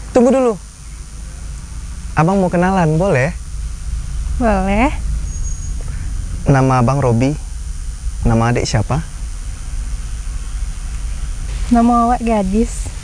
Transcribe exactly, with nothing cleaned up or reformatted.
Tunggu dulu. Abang mau kenalan, boleh? Boleh. Nama abang Robi. Nama adik siapa? Nama awak gadis.